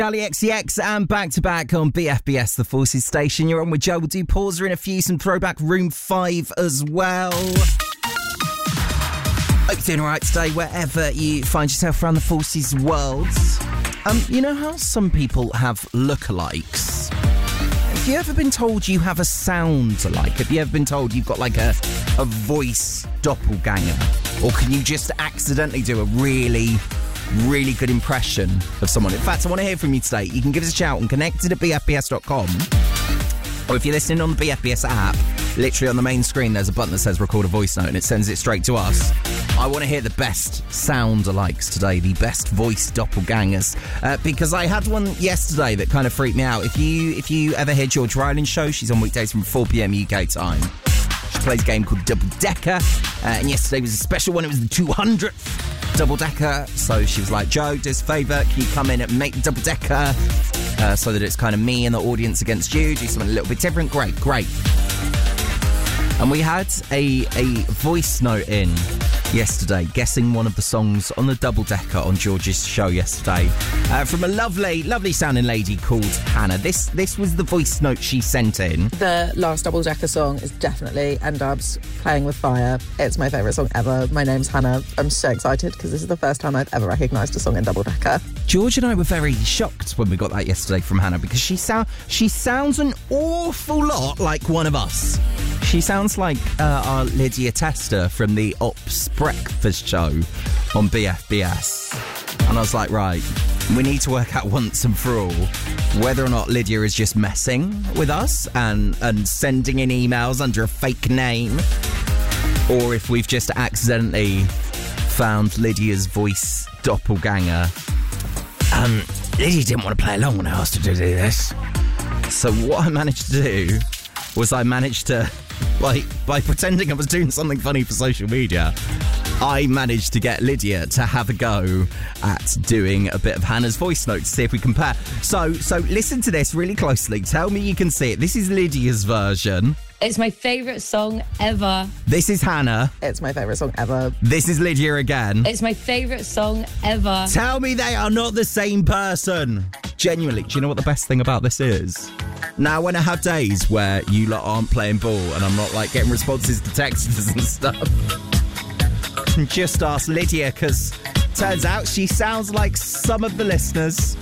Charlie XCX and back-to-back on BFBS, the Forces Station. You're on with Joe. We'll do Pauser in a few, some throwback Room 5 as well. Hope you're doing all right today, wherever you find yourself around the Forces world. You know how some people have lookalikes? Have you ever been told you have a sound alike? Have you ever been told you've got like a voice doppelganger? Or can you just accidentally do a really good impression of someone? In fact, I want to hear from you today. You can give us a shout and connected at bfbs.com. Or if you're listening on the BFBS app, literally on the main screen, there's a button that says record a voice note and it sends it straight to us. I want to hear the best sound alikes today, the best voice doppelgangers, because I had one yesterday that kind of freaked me out. If you ever hear George Ryland's show, she's on weekdays from 4 p.m. UK time. She plays a game called Double Decker, and yesterday was a special one. It was the 200th Double Decker, so she was like, Joe, do us a favour, can you come in and make the Double Decker so that it's kind of me and the audience against you, do something a little bit different? Great. And we had a voice note in yesterday, guessing one of the songs on the Double Decker on George's show yesterday, from a lovely sounding lady called Hannah. This was the voice note she sent in. The last Double Decker song is definitely N-Dub's Playing With Fire. It's my favourite song ever. My name's Hannah. I'm so excited because this is the first time I've ever recognised a song in Double Decker. George and I were very shocked when we got that yesterday from Hannah because she sounds an awful lot like one of us. She sounds like our Lydia Tester from the Ops Breakfast Show on BFBS. And I was like, right, we need to work out once and for all whether or not Lydia is just messing with us and sending in emails under a fake name, or if we've just accidentally found Lydia's voice doppelganger. Lydia didn't want to play along when I asked her to do this. So what I managed to do was I managed to, by pretending I was doing something funny for social media, I managed to get Lydia to have a go at doing a bit of Hannah's voice note to see if we compare. So listen to this really closely. Tell me you can see it. This is Lydia's version. It's my favourite song ever. This is Hannah. It's my favourite song ever. This is Lydia again. It's my favourite song ever. Tell me they are not the same person. Genuinely, do you know what the best thing about this is? Now, when I have days where you lot aren't playing ball and I'm not like getting responses to texts and stuff, just ask Lydia, because turns out she sounds like some of the listeners.